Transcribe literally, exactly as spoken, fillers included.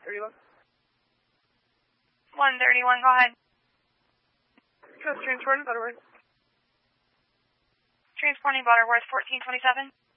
thirty-one. one thirty-one, go ahead. Coast transporting Butterworth. Transporting Butterworth, fourteen twenty-seven.